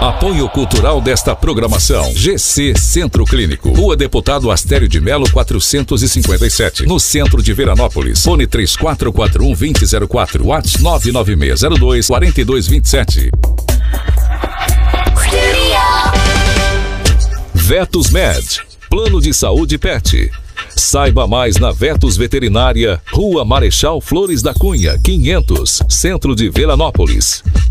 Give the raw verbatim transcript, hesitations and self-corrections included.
Apoio cultural desta programação. G C Centro Clínico. Rua Deputado Astério de Melo quatrocentos e cinquenta e sete. No centro de Veranópolis. Fone três quatro quatro um, dois zero zero quatro. WhatsApp nove nove seis zero dois, quatro dois dois sete. Vetos Med. Plano de saúde Pet. Saiba mais na Vetos Veterinária, Rua Marechal Flores da Cunha, quinhentos, Centro de Veranópolis.